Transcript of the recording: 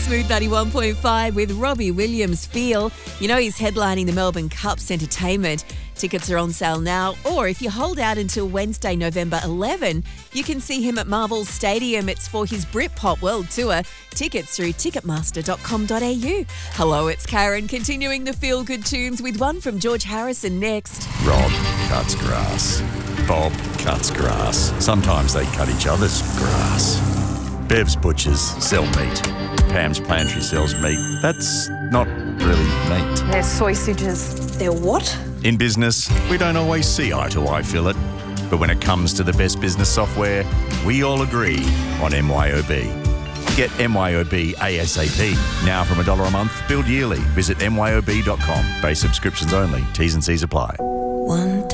Smooth 91.5 with Robbie Williams. Feel. You know he's headlining the Melbourne Cups Entertainment. Tickets are on sale now, or if you hold out until Wednesday, November 11, you can see him at Marvel Stadium. It's for his Britpop World Tour. Tickets through ticketmaster.com.au. Hello, it's Karen, continuing the feel-good tunes with one from George Harrison next. Rob cuts grass. Bob cuts grass. Sometimes they cut each other's grass. Bev's butchers sell meat. Pam's pantry sells meat. That's not really meat. They're sausages. They're what? In business, we don't always see eye to eye, Philip. But when it comes to the best business software, we all agree on MYOB. Get MYOB ASAP. Now from $1 a month, billed yearly. Visit MYOB.com. Base subscriptions only. T's and C's apply. One